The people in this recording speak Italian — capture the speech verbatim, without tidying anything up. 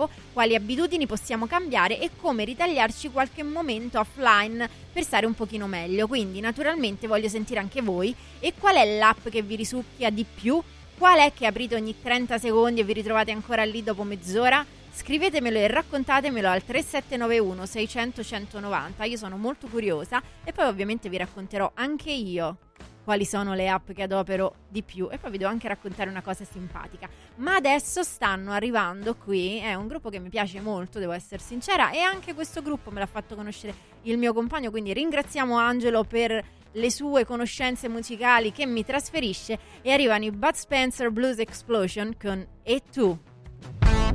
tempo, quali abitudini possiamo cambiare e come ritagliarci qualche momento offline per stare un pochino meglio. Quindi naturalmente voglio sentire anche voi. E qual è l'app che vi risucchia di più? Qual è che aprite ogni trenta secondi e vi ritrovate ancora lì dopo mezz'ora? Scrivetemelo e raccontatemelo al tre sette nove uno sei zero zero uno zero nove zero. Io sono molto curiosa e poi ovviamente vi racconterò anche io quali sono le app che adopero di più e poi vi devo anche raccontare una cosa simpatica. Ma adesso stanno arrivando qui, è un gruppo che mi piace molto, devo essere sincera, e anche questo gruppo me l'ha fatto conoscere il mio compagno, quindi ringraziamo Angelo per le sue conoscenze musicali che mi trasferisce. E arrivano i Bud Spencer Blues Explosion con E tu.